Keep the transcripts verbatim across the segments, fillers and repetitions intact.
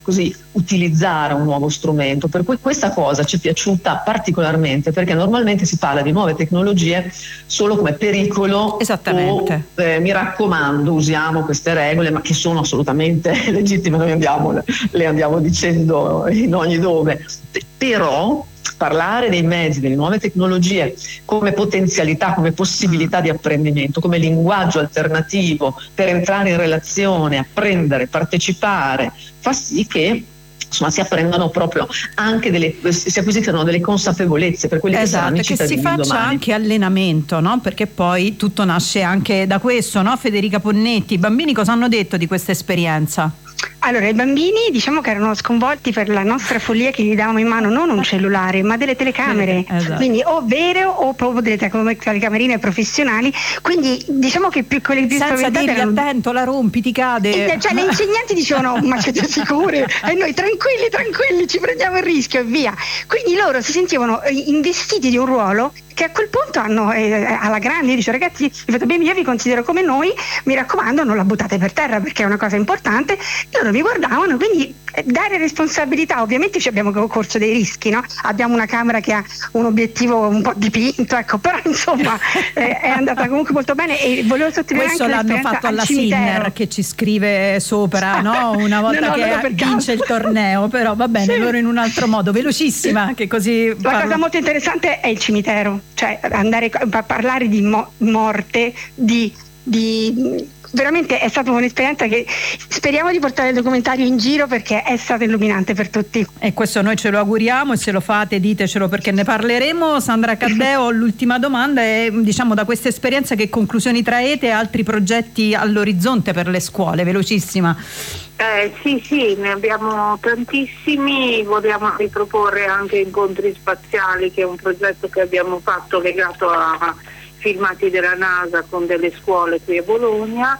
così utilizzare un nuovo strumento. Per cui questa cosa ci è piaciuta particolarmente, perché normalmente si parla di nuove tecnologie solo come pericolo. Esattamente. O eh, mi raccomando, usiamo queste regole, ma che sono assolutamente legittime, noi andiamo, le andiamo dicendo in ogni dove. Però parlare dei mezzi, delle nuove tecnologie come potenzialità, come possibilità di apprendimento, come linguaggio alternativo per entrare in relazione, apprendere, partecipare, fa sì che insomma si apprendano proprio anche delle, si acquisiscano delle consapevolezze per quelli esatto, che saranno i cittadini che si faccia domani. Anche allenamento, no? Perché poi tutto nasce anche da questo, no? Federica Ponnetti, i bambini cosa hanno detto di questa esperienza? Allora, i bambini diciamo che erano sconvolti per la nostra follia che gli davamo in mano non un cellulare ma delle telecamere, esatto. Quindi o vere o proprio delle telecamerine professionali, quindi diciamo che più quelle più senza dirgli erano... attento, la rompi, ti cade. E, cioè le insegnanti dicevano ma siete sicure? E noi tranquilli tranquilli ci prendiamo il rischio e via, quindi loro si sentivano investiti di un ruolo che a quel punto hanno eh, alla grande, dice ragazzi io vi considero come noi, mi raccomando non la buttate per terra perché è una cosa importante. Loro mi guardavano, quindi eh, dare responsabilità, ovviamente ci abbiamo corso dei rischi, no? Abbiamo una camera che ha un obiettivo un po' dipinto, ecco, però insomma eh, è andata comunque molto bene e volevo sottolineare questo anche l'hanno fatto alla Sinner che ci scrive sopra, no? Una volta no, no, che vince il torneo, però va bene, sì. Loro in un altro modo, velocissima che così la parlo. Cosa molto interessante è il cimitero, cioè andare a parlare di mo- morte, di, di veramente è stata un'esperienza che speriamo di portare il documentario in giro perché è stata illuminante per tutti. E questo noi ce lo auguriamo, e se lo fate ditecelo perché ne parleremo. Sandra Caddeo, l'ultima domanda è, diciamo, da questa esperienza che conclusioni traete e altri progetti all'orizzonte per le scuole? Velocissima. Eh, sì, sì, ne abbiamo tantissimi, vogliamo riproporre anche incontri spaziali, che è un progetto che abbiamo fatto legato a filmati della NASA con delle scuole qui a Bologna,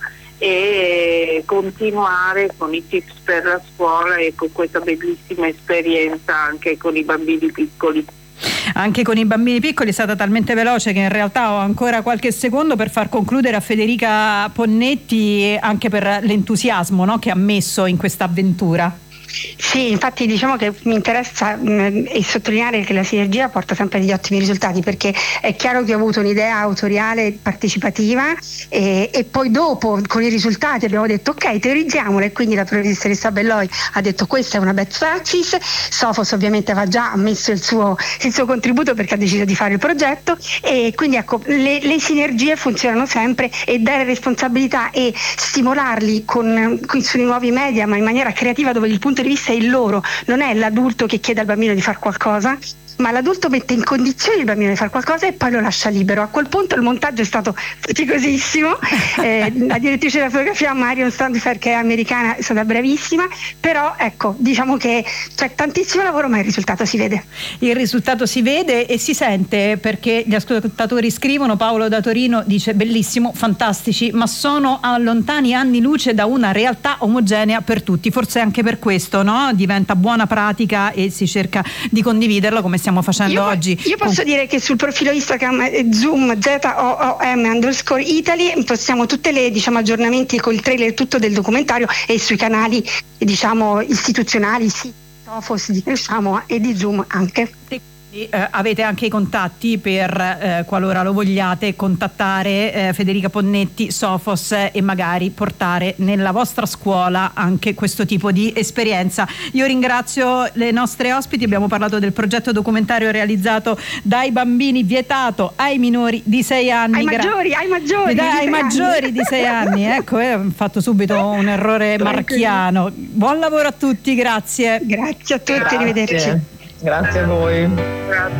e continuare con i tips per la scuola e con questa bellissima esperienza anche con i bambini piccoli. Anche con i bambini piccoli è stata talmente veloce che in realtà ho ancora qualche secondo per far concludere a Federica Ponnetti, anche per l'entusiasmo, no, che ha messo in questa avventura. Sì, infatti diciamo che mi interessa mh, e sottolineare che la sinergia porta sempre degli ottimi risultati, perché è chiaro che ho avuto un'idea autoriale partecipativa e, e poi dopo con i risultati abbiamo detto ok, teorizziamola, e quindi la professoressa Belloi ha detto questa è una best practice. Sofos ovviamente aveva già messo il suo, il suo contributo perché ha deciso di fare il progetto, e quindi ecco le, le sinergie funzionano sempre, e dare responsabilità e stimolarli con, con sui nuovi media ma in maniera creativa, dove il punto di vista è il loro, non è l'adulto che chiede al bambino di fare qualcosa, ma l'adulto mette in condizione il bambino di fare qualcosa e poi lo lascia libero. A quel punto il montaggio è stato faticosissimo, eh, la direttrice della fotografia Marion Standifer, che è americana, è stata bravissima, però ecco diciamo che c'è tantissimo lavoro ma il risultato si vede. Il risultato si vede e si sente, perché gli ascoltatori scrivono. Paolo da Torino dice bellissimo, fantastici, ma sono a lontani anni luce da una realtà omogenea per tutti, forse anche per questo, no? Diventa buona pratica e si cerca di condividerla come stiamo facendo io, oggi. Io posso con... dire che sul profilo Instagram Zoom Z O O M underscore Italy postiamo tutte le diciamo aggiornamenti col trailer tutto del documentario, e sui canali diciamo istituzionali, sì, Sofos di Cresciamo e di Zoom anche. Eh, avete anche i contatti per eh, qualora lo vogliate contattare eh, Federica Ponnetti, Sofos, eh, e magari portare nella vostra scuola anche questo tipo di esperienza. Io ringrazio le nostre ospiti, abbiamo parlato del progetto documentario realizzato dai bambini, vietato ai minori di sei anni. Ai maggiori, ai maggiori, Dai, ai maggiori anni. di sei anni, ecco, eh, ho fatto subito un errore marchiano. Buon lavoro a tutti, grazie. Grazie a tutti, grazie. Arrivederci. Grazie a voi. Grazie.